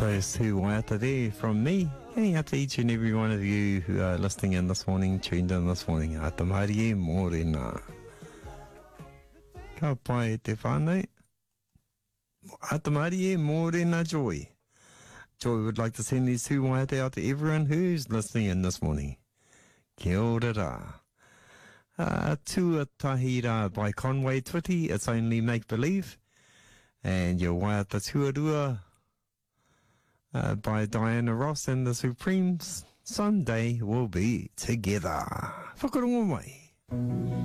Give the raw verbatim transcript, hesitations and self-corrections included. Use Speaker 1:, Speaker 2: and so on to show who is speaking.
Speaker 1: Those two waiata there from me, and out to each and every one of you who are listening in this morning, tuned in this morning. Ata maari e mōrena. Ka pai e te whānau. Ata maari e mōrena Joy. Joy would like to send these two waiata out to everyone who's listening in this morning. Kia ora rā. Uh, Tuatahi rā by Conway Twitty, It's Only Make Believe. And your waiata tuarua uh, by Diana Ross and the Supremes. Someday we'll be together. Whakarongo mai.